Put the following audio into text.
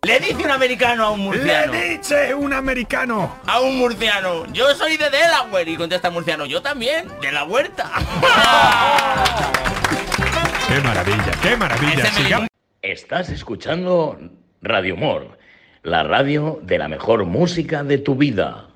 Le dice un americano a un murciano. ¡Le dice un americano! A un murciano. Yo soy de Delaware. Y contesta el murciano. Yo también, de la huerta. ¡Qué maravilla, qué maravilla! Sigamos. Estás escuchando Radio Humor, la radio de la mejor música de tu vida.